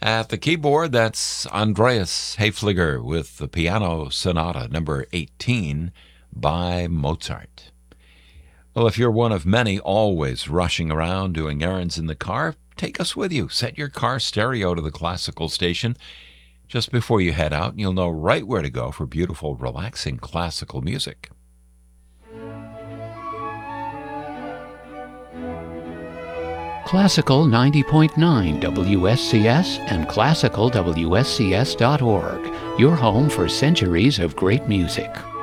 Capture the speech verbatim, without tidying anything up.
At the keyboard, that's Andreas Hayfliger with the Piano Sonata number eighteen by Mozart. Well, if you're one of many always rushing around doing errands in the car, take us with you. Set your car stereo to the classical station just before you head out, and you'll know right where to go for beautiful, relaxing classical music. Classical ninety point nine W S C S and classical W S C S dot org, your home for centuries of great music.